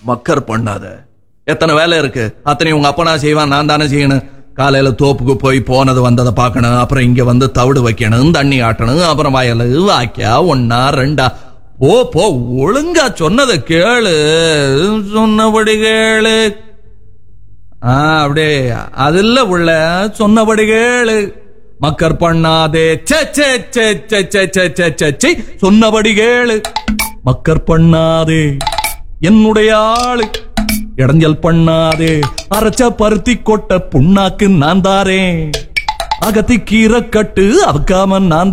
மக்கர் பண்ணாத. எத்தனை வேலை இருக்கு, அத்தனை உங்க அப்பனா செய்வான், நான் தானே செய்யணும். காலையில தோப்புக்கு போய் போனது வந்ததை பார்க்கணும், அப்புறம் இங்க வந்து தவிடு வைக்கணும், தண்ணி ஆட்டணும், அப்புறம் வயலு வாக்கியா ஒன்னா ரெண்டா. போ போ, ஒழுங்கா சொன்னதை கேளு, சொன்னபடி கேளு. அப்படியே அதில்ல உள்ள சொன்னபடி கேளு. மக்கர் பண்ணாதே, சொன்னபடி கேளு. மக்கர் பண்ணாதே என்னுடைய ஆளு, இடைஞ்சல் பண்ணாதே, அரைச்ச பருத்தி கொட்ட புண்ணாக்கு நான் தாரேன், அகத்தி கீரை கட்டு அவக்காம நான்